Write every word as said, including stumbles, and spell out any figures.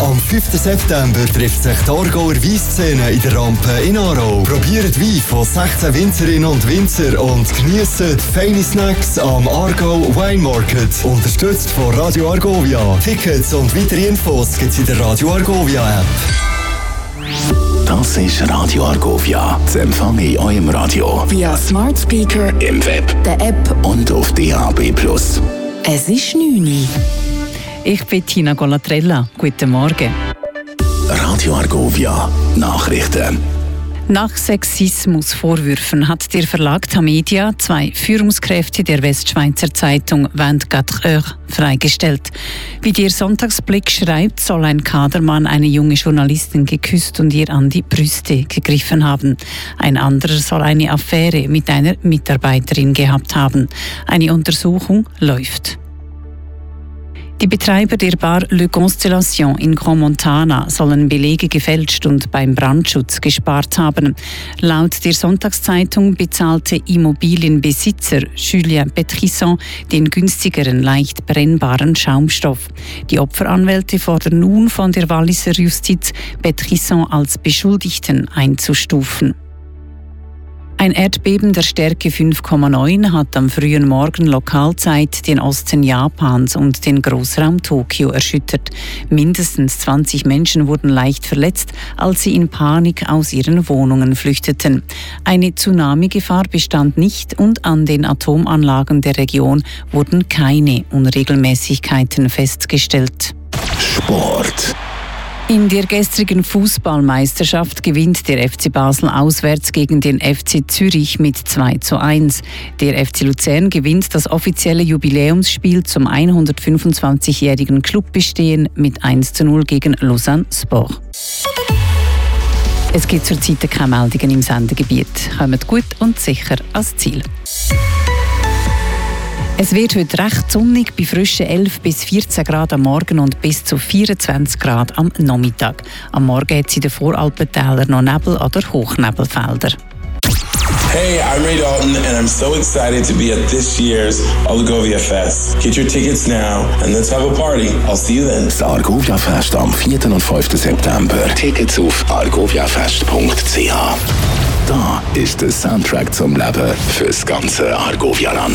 Am fünften September trifft sich die Aargauer Weissszene in der Rampe in Aarau. Probiert Wein von sechzehn Winzerinnen und Winzer und geniessen feine Snacks am Aargau Wine Market. Unterstützt von Radio Argovia. Tickets und weitere Infos gibt's in der Radio Argovia App. Das ist Radio Argovia. Zu empfangen in eurem Radio. Via Smart Speaker, im Web, der App und auf D A B plus. Es ist neun Uhr. Ich bin Tina Golatrella. Guten Morgen. Radio Argovia. Nachrichten. Nach Sexismusvorwürfen hat der Verlag Tamedia zwei Führungskräfte der Westschweizer Zeitung vingt-quatre heures freigestellt. Wie der Sonntagsblick schreibt, soll ein Kadermann eine junge Journalistin geküsst und ihr an die Brüste gegriffen haben. Ein anderer soll eine Affäre mit einer Mitarbeiterin gehabt haben. Eine Untersuchung läuft. Die Betreiber der Bar Le Constellation in Grand Montana sollen Belege gefälscht und beim Brandschutz gespart haben. Laut der Sonntagszeitung bezahlte Immobilienbesitzer Julien Petrisson den günstigeren, leicht brennbaren Schaumstoff. Die Opferanwälte fordern nun von der Walliser Justiz, Petrisson als Beschuldigten einzustufen. Ein Erdbeben der Stärke fünf Komma neun hat am frühen Morgen Lokalzeit den Osten Japans und den Großraum Tokio erschüttert. Mindestens zwanzig Menschen wurden leicht verletzt, als sie in Panik aus ihren Wohnungen flüchteten. Eine Tsunami-Gefahr bestand nicht und an den Atomanlagen der Region wurden keine Unregelmäßigkeiten festgestellt. Sport. In der gestrigen Fußballmeisterschaft gewinnt der F C Basel auswärts gegen den F C Zürich mit zwei zu eins. Der F C Luzern gewinnt das offizielle Jubiläumsspiel zum hundertfünfundzwanzigjährigen Clubbestehen mit eins zu null gegen Lausanne Sport. Es gibt zurzeit keine Meldungen im Sendegebiet. Kommt gut und sicher ans Ziel. Es wird heute recht sonnig bei frischen elf bis vierzehn Grad am Morgen und bis zu vierundzwanzig Grad am Nachmittag. Am Morgen hat es in den Voralpentälern noch Nebel- oder Hochnebelfelder. Hey, I'm Ray Dalton and I'm so excited to be at this year's Argovia Fest. Get your tickets now and let's have a party. I'll see you then. Das Argovia Fest am vierten und fünften September. Tickets auf argoviafest punkt c h. Da ist der Soundtrack zum Leben fürs ganze Argovia-Land.